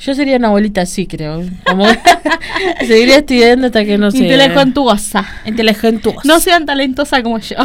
Yo sería una abuelita así, creo. Como seguiría estudiando hasta que no sé. Inteligentuosa. No sean talentosa como yo.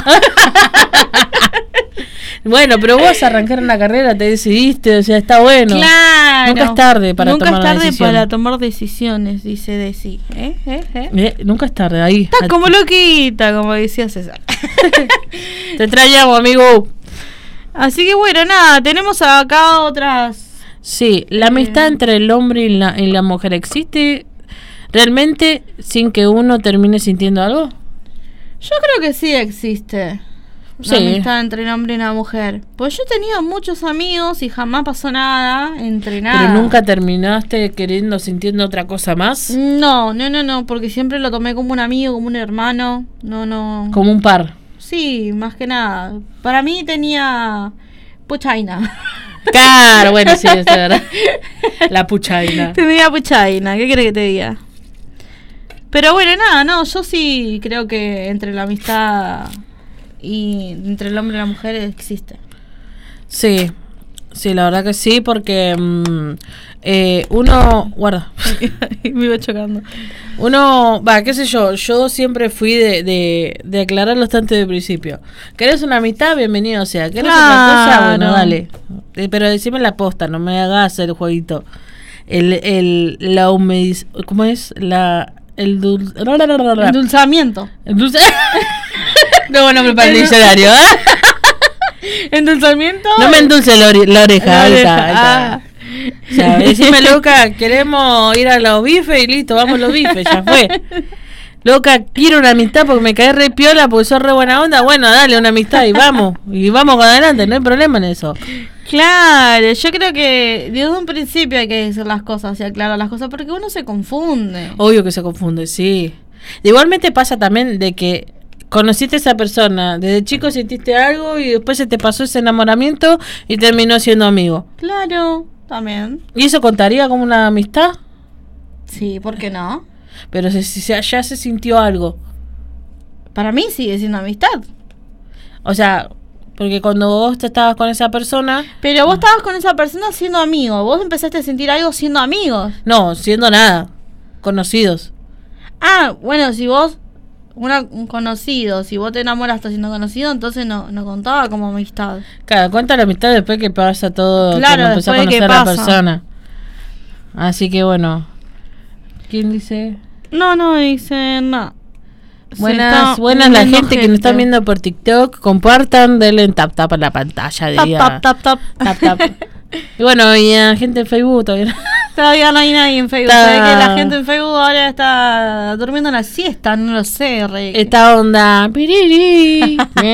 Bueno, pero vos arrancar una carrera, te decidiste, o sea, está bueno. Claro. Nunca es tarde para tomar una decisión. Nunca es tarde para tomar decisiones, dice Desi. Nunca es tarde, ahí. Estás como loquita, como decía César. Te extrañamos, amigo. Así que bueno, nada, tenemos acá otras... Sí, la amistad entre el hombre y la mujer existe realmente sin que uno termine sintiendo algo. Yo creo que sí existe. La amistad entre el hombre y la mujer. Pues yo he tenido muchos amigos y jamás pasó nada entre nada. ¿Pero nunca terminaste sintiendo otra cosa más? No, porque siempre lo tomé como un amigo, como un hermano. No. Como un par. Sí, más que nada. Para mí tenía puchaina. Claro, bueno, sí, es verdad. La puchaina. Tenía puchaina, ¿qué querés que te diga? Pero bueno, nada, no, yo sí creo que entre la amistad y entre el hombre y la mujer existe. Sí, la verdad que sí, porque uno... Guarda. Me iba chocando. Uno, qué sé yo siempre fui de aclararlo antes del principio. ¿Querés una amistad? Bienvenido sea. ¿Querés otra cosa? Bueno, dale. Pero decime la posta, no me hagas el jueguito. ¿Cómo es? Endulzamiento. No, bueno, me parece el diccionario, ¿Endulzamiento? No me endulce la oreja. Ahí está. O sea, decime, loca, queremos ir a los bifes y listo, vamos a los bifes, ya fue. Loca, quiero una amistad porque me cae re piola, porque sos re buena onda. Bueno, dale una amistad y vamos con adelante, no hay problema en eso. Claro, yo creo que desde un principio hay que decir las cosas y aclarar las cosas porque uno se confunde. Obvio que se confunde, sí. Igualmente pasa también de que conociste a esa persona, desde chico sentiste algo y después se te pasó ese enamoramiento y terminó siendo amigo. Claro, también. ¿Y eso contaría como una amistad? Sí, ¿por qué no? Pero si ya se sintió algo. Para mí sigue siendo amistad. O sea, porque cuando vos estabas con esa persona... Pero vos estabas con esa persona siendo amigo. Vos empezaste a sentir algo siendo amigos. No, siendo nada. Conocidos. Ah, bueno, si vos... un conocido, si vos te enamoraste siendo conocido, entonces no contaba como amistad. Claro, cuenta la amistad después que pasa todo, claro, cuando empezó a conocer a la persona. Así que bueno. ¿Quién dice? No dicen nada. Buenas la gente que nos está viendo por TikTok. Compartan, denle tap a la pantalla. Tap. Y bueno, y a gente en Facebook todavía. Todavía no hay nadie en Facebook. Se ve que la gente en Facebook ahora está durmiendo la siesta, no lo sé. Esta onda. Piriri.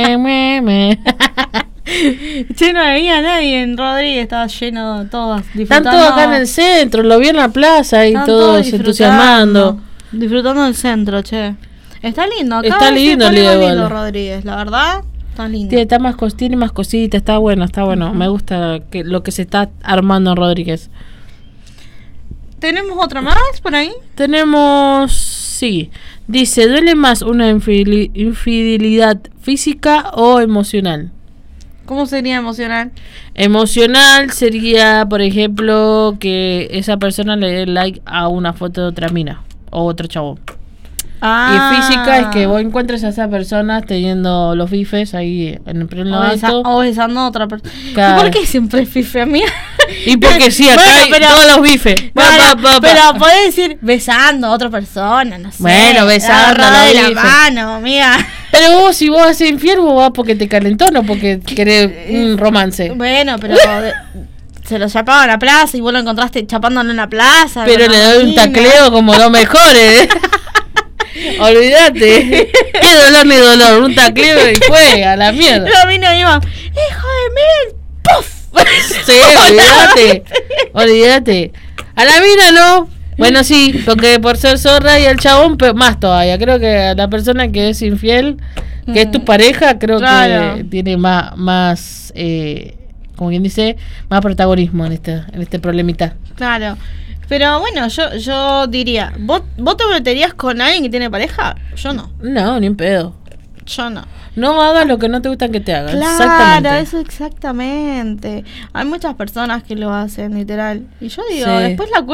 Che, no había nadie en Rodríguez, estaba lleno, todos disfrutando. Están todos acá en el centro, lo vi en la plaza y todos entusiasmando. Disfrutando del centro, che. Está lindo, acá está lindo, lindo Rodríguez, la verdad. Está lindo. Tiene más cositas, está bueno. Me gusta lo que se está armando en Rodríguez. ¿Tenemos otra más por ahí? Tenemos, sí. Dice, ¿duele más una infidelidad física o emocional? ¿Cómo sería emocional? Emocional sería, por ejemplo, que esa persona le dé like a una foto de otra mina o otro chabón. Y física es que vos encuentres a esa persona teniendo los bifes ahí en el pleno acto. O besando a otra persona. Claro. ¿Por qué siempre es bife a mí? Y porque sí, acá hay todos los bifes. Pero podés decir besando a otra persona, no sé. Bueno, besando de la mano, amiga. Pero vos, si vos haces infiel, vos vas porque te calentó, no porque querés un romance. Bueno, pero... se lo chapaba en la plaza y vos lo encontraste chapándolo en la plaza. Pero le doy un tacleo como los mejores. Olvídate. Qué dolor ni dolor. Un tacleo y fue a la mierda. La mina iba, hijo de mil, ¡puf! Sí, olvídate. A la mina no. Bueno, sí, porque por ser zorra y el chabón, más todavía. Creo que a la persona que es infiel, que es tu pareja, creo que tiene más como quien dice, más protagonismo en este problemita. Claro. Pero bueno, yo diría, ¿vos te meterías con alguien que tiene pareja? Yo no. No, ni un pedo. Yo no. No hagas lo que no te gustan que te hagan. Claro, exactamente. Eso exactamente. Hay muchas personas que lo hacen, literal. Y yo digo, sí. Después la